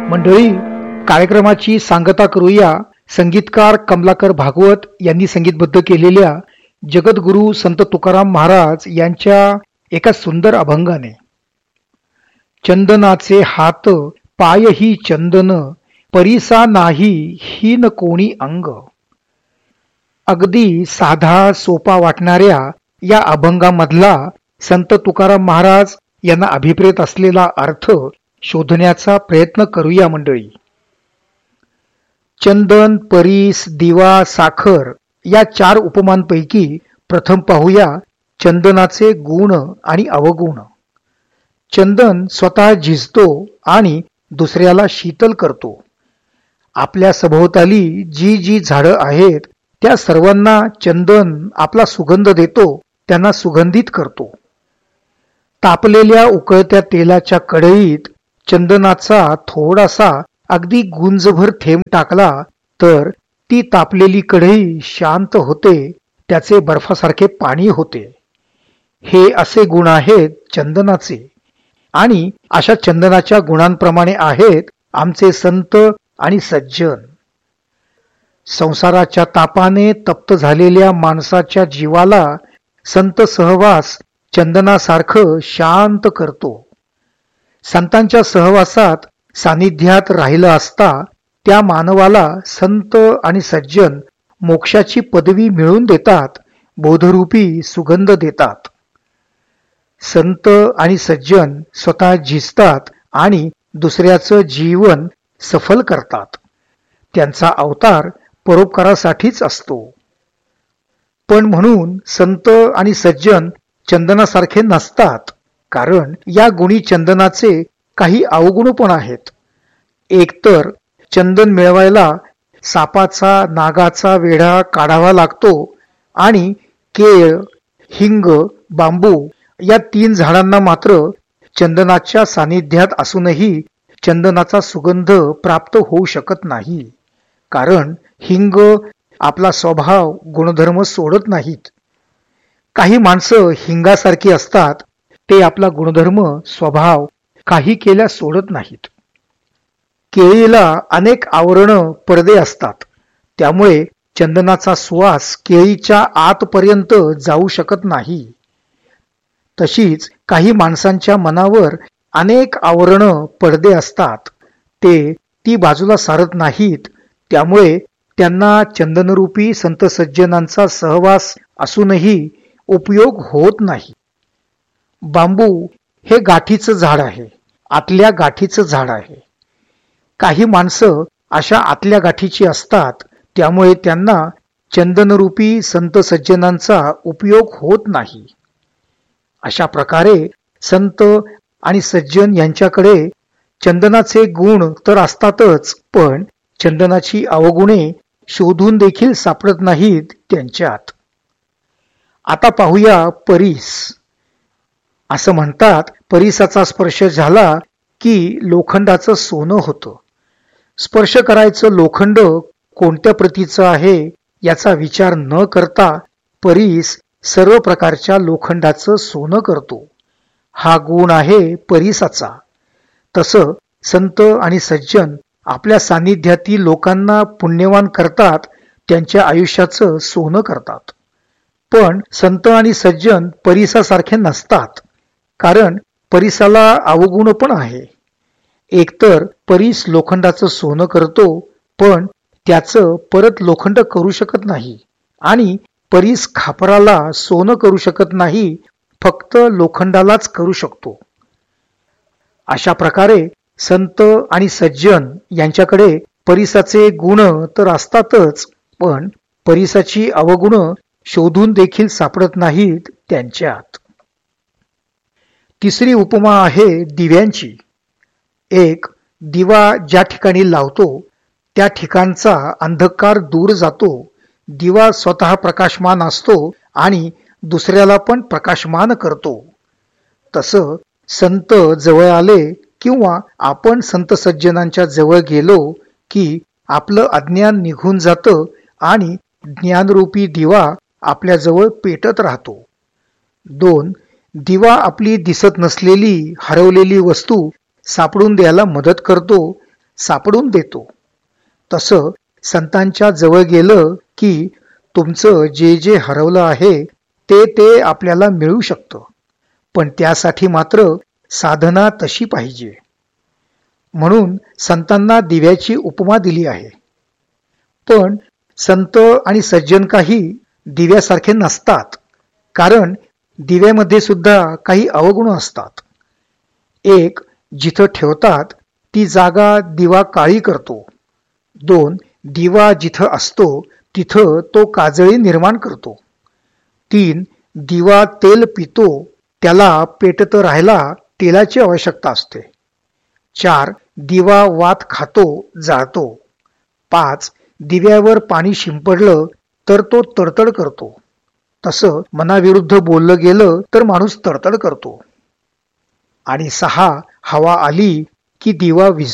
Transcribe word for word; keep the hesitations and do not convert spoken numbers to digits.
मंडळी, कार्यक्रमाची सांगता करूया संगीतकार कमलाकर भागवत यांनी संगीतबद्ध केलेल्या जगद्गुरु संत तुकाराम महाराज यांच्या एका सुंदर अभंगाने. चंदनाचे हात पायही चंदन, परिसा नाही हीन कोणी अंग. अगदी साधा सोपा वाटणाऱ्या या अभंगामधला संत तुकाराम महाराज यांना अभिप्रेत असलेला अर्थ शोधण्याचा प्रयत्न करूया मंडळी. चंदन, परीस, दिवा, साखर या चार उपमांपैकी प्रथम पाहूया चंदनाचे गुण आणि अवगुण. चंदन स्वतः झिजतो आणि दुसऱ्याला शीतल करतो. आपल्या सभोवताली जी जी झाडं आहेत त्या सर्वांना चंदन आपला सुगंध देतो, त्यांना सुगंधित करतो. तापलेल्या उकळत्या तेलाच्या कढईत चंदनाचा थोडासा अगदी गुंजभर थेंब टाकला तर ती तापलेली कढई शांत होते, त्याचे बर्फासारखे पाणी होते. हे असे गुण आहेत चंदनाचे. आणि अशा चंदनाच्या गुणांप्रमाणे आहेत आमचे संत आणि सज्जन. संसाराच्या तापाने तप्त झालेल्या माणसाच्या जीवाला संत सहवास चंदनासारखं शांत करतो. संतांच्या सहवासात सानिध्यात राहिला असता त्या मानवाला संत आणि सज्जन मोक्षाची पदवी मिळवून देतात, बोधरूपी सुगंध देतात. संत आणि सज्जन स्वतः झिजतात आणि दुसऱ्याचं जीवन सफल करतात. त्यांचा अवतार परोपकारासाठीच असतो. पण म्हणून संत आणि सज्जन चंदनासारखे नसतात, कारण या गुणी चंदनाचे काही अवगुण पण आहेत. एकतर चंदन मिळवायला सापाचा, नागाचा वेढा काढावा लागतो आणि केळ, हिंग, बांबू या तीन झाडांना मात्र चंदनाच्या सानिध्यात असूनही चंदनाचा सुगंध प्राप्त होऊ शकत नाही, कारण हिंग आपला स्वभाव गुणधर्म सोडत नाहीत. काही माणसं हिंगासारखी असतात, ते आपला गुणधर्म स्वभाव काही केल्या सोडत नाहीत. केळीला अनेक आवरण पडदे असतात, त्यामुळे चंदनाचा सुवास केळीच्या आतपर्यंत जाऊ शकत नाही. तशीच काही माणसांच्या मनावर अनेक आवरण पडदे असतात, ते ती बाजूला सारत नाहीत, त्यामुळे त्यांना चंदनरूपी संत सज्जनांचा सहवास असूनही उपयोग होत नाही. बांबू हे गाठीचं झाड आहे, आतल्या गाठीचं झाड आहे. काही माणसं अशा आतल्या गाठीची असतात, त्यामुळे त्यांना चंदनरूपी संत सज्जनांचा उपयोग होत नाही. अशा प्रकारे संत आणि सज्जन यांच्याकडे चंदनाचे गुण तर असतातच, पण चंदनाची अवगुणे शोधून देखील सापडत नाहीत त्यांच्यात. आता पाहूया परीस. असं म्हणतात, परीसाचा स्पर्श झाला की लोखंडाचं सोनं होतं. स्पर्श करायचं लोखंड कोणत्या प्रतीचं आहे याचा विचार न करता परीस सर्व प्रकारच्या लोखंडाचं सोनं करतो. हा गुण आहे परीसाचा. तसं संत आणि सज्जन आपल्या सानिध्यातील लोकांना पुण्यवान करतात, त्यांच्या आयुष्याचं सोनं करतात. पण संत आणि सज्जन परीसासारखे नसतात, कारण परीसाला अवगुण पण आहे. एकतर परीस लोखंडाचं सोनं करतो, पण त्याचं परत लोखंड करू शकत नाही, आणि परीस खापराला सोनं करू शकत नाही, फक्त लोखंडालाच करू शकतो. अशा प्रकारे संत आणि सज्जन यांच्याकडे परीसाचे गुण तर असतातच, पण परीसाची अवगुण शोधून देखील सापडत नाहीत त्यांच्यात. तिसरी उपमा आहे दिव्यांची. एक दिवा ज्या ठिकाणी लावतो त्या ठिकाणचा अंधकार दूर जातो. दिवा स्वतः प्रकाशमान असतो आणि दुसऱ्याला पण प्रकाशमान करतो. तसं संत जवळ आले किंवा आपण संत सज्जनांच्या जवळ गेलो की आपलं अज्ञान निघून जातं आणि ज्ञानरूपी दिवा आपल्याजवळ पेटत राहतो. दोन दिवा आपली दिसत नसलेली हरवलेली वस्तू सापडून द्यायला मदत करतो, सापडून देतो. तसं संतांच्या जवळ गेलं की तुमचं जे जे हरवलं आहे ते ते आपल्याला मिळू शकतं. पण त्यासाठी मात्र साधना तशी पाहिजे. म्हणून संतांना दिव्याची उपमा दिली आहे. पण संत आणि सज्जन काही दिव्यासारखे नसतात, कारण दिव्यामध्ये सुद्धा काही अवगुण असतात. एक, जिथं ठेवतात ती जागा दिवा काळी करतो. दोन, दिवा जिथं असतो तिथं तो काजळी निर्माण करतो. तीन, दिवा तेल पितो, त्याला पेटत राहायला तेलाची आवश्यकता असते. चार, दिवा वात खातो, जाळतो. पाच, दिव्यावर पाणी शिंपडलं तर तो तडतड करतो. तसं मनाविरुद्ध बोललं गेलं तर माणूस तडतड करतो. आणि सहा, हवा आली की दिवा विझतो.